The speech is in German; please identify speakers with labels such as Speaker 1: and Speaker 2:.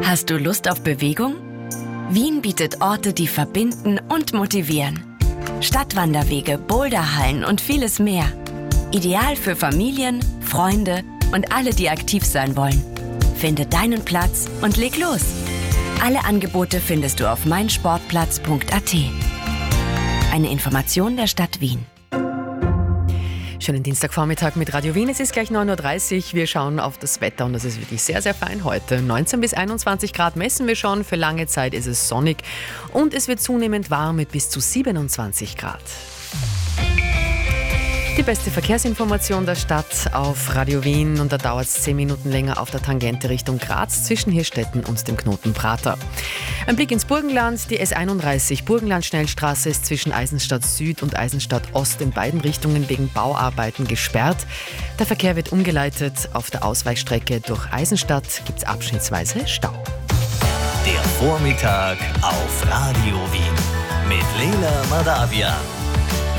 Speaker 1: Hast du Lust auf Bewegung? Wien bietet Orte, die verbinden und motivieren. Stadtwanderwege, Boulderhallen und vieles mehr. Ideal für Familien, Freunde und alle, die aktiv sein wollen. Finde deinen Platz und leg los. Alle Angebote findest du auf meinsportplatz.at. Eine Information der Stadt Wien.
Speaker 2: Schönen Dienstagvormittag mit Radio Wien. Es ist gleich 9.30 Uhr. Wir schauen auf das Wetter und das ist wirklich sehr, sehr fein heute. 19 bis 21 Grad messen wir schon. Für lange Zeit ist es sonnig und es wird zunehmend warm mit bis zu 27 Grad. Die beste Verkehrsinformation der Stadt auf Radio Wien und da dauert es 10 Minuten länger auf der Tangente Richtung Graz zwischen Hirstetten und dem Knoten Prater. Ein Blick ins Burgenland. Die S31 Burgenland-Schnellstraße ist zwischen Eisenstadt Süd und Eisenstadt Ost in beiden Richtungen wegen Bauarbeiten gesperrt. Der Verkehr wird umgeleitet. Auf der Ausweichstrecke durch Eisenstadt gibt es abschnittsweise Stau.
Speaker 3: Der Vormittag auf Radio Wien mit Leila Madavian.